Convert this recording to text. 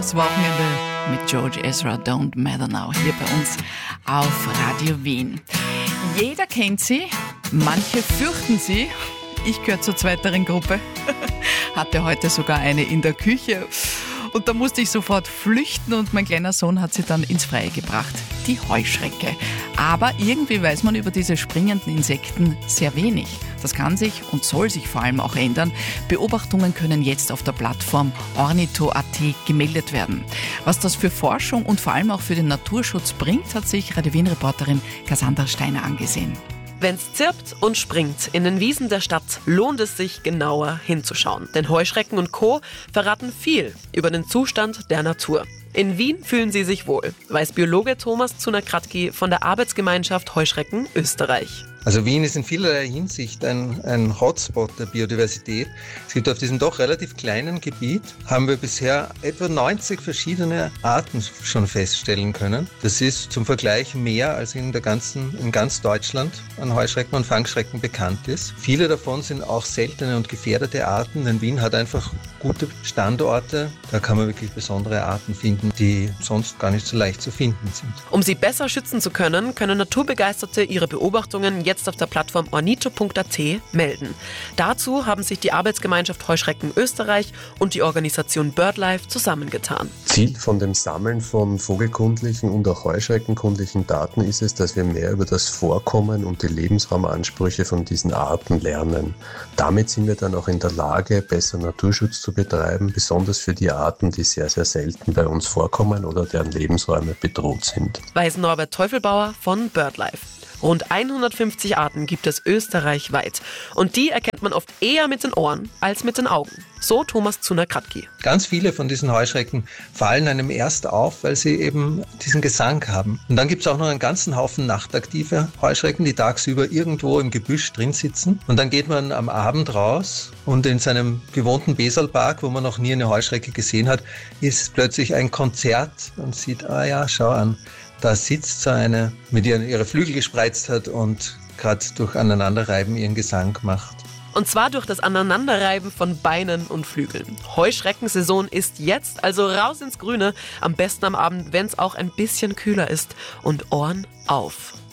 aufs Wochenende mit George Ezra, Don't Matter Now, hier bei uns auf Radio Wien. Jeder kennt sie, manche fürchten sie. Ich gehöre zur zweiteren Gruppe, hatte heute sogar eine in der Küche und da musste ich sofort flüchten und mein kleiner Sohn hat sie dann ins Freie gebracht, die Heuschrecke. Aber irgendwie weiß man über diese springenden Insekten sehr wenig. Das kann sich und soll sich vor allem auch ändern. Beobachtungen können jetzt auf der Plattform Ornitho.at gemeldet werden. Was das für Forschung und vor allem auch für den Naturschutz bringt, hat sich Radio Wien-Reporterin Cassandra Steiner angesehen. Wenn's zirpt und springt in den Wiesen der Stadt, lohnt es sich genauer hinzuschauen. Denn Heuschrecken und Co. verraten viel über den Zustand der Natur. In Wien fühlen sie sich wohl, weiß Biologe Thomas Zuner-Kratky von der Arbeitsgemeinschaft Heuschrecken Österreich. Also Wien ist in vielerlei Hinsicht ein Hotspot der Biodiversität. Es gibt auf diesem doch relativ kleinen Gebiet, haben wir bisher etwa 90 verschiedene Arten schon feststellen können. Das ist zum Vergleich mehr als in ganz Deutschland an Heuschrecken und Fangschrecken bekannt ist. Viele davon sind auch seltene und gefährdete Arten, denn Wien hat einfach gute Standorte. Da kann man wirklich besondere Arten finden, die sonst gar nicht so leicht zu finden sind. Um sie besser schützen zu können, können Naturbegeisterte ihre Beobachtungen jetzt auf der Plattform Ornitho.at melden. Dazu haben sich die Arbeitsgemeinschaft Heuschrecken Österreich und die Organisation BirdLife zusammengetan. Ziel von dem Sammeln von vogelkundlichen und auch heuschreckenkundlichen Daten ist es, dass wir mehr über das Vorkommen und die Lebensraumansprüche von diesen Arten lernen. Damit sind wir dann auch in der Lage, besser Naturschutz zu betreiben, besonders für die Arten, die sehr, sehr selten bei uns vorkommen oder deren Lebensräume bedroht sind. Weiß Norbert Teufelbauer von BirdLife. Rund 150 Arten gibt es österreichweit. Und die erkennt man oft eher mit den Ohren als mit den Augen. So Thomas Zuner-Kratky. Ganz viele von diesen Heuschrecken fallen einem erst auf, weil sie eben diesen Gesang haben. Und dann gibt es auch noch einen ganzen Haufen nachtaktive Heuschrecken, die tagsüber irgendwo im Gebüsch drin sitzen. Und dann geht man am Abend raus und in seinem gewohnten Besalpark, wo man noch nie eine Heuschrecke gesehen hat, ist plötzlich ein Konzert und sieht, schau an. Da sitzt so eine, mit der ihre Flügel gespreizt hat und gerade durch Aneinanderreiben ihren Gesang macht. Und zwar durch das Aneinanderreiben von Beinen und Flügeln. Heuschreckensaison ist jetzt, also raus ins Grüne. Am besten am Abend, wenn es auch ein bisschen kühler ist. Und Ohren auf.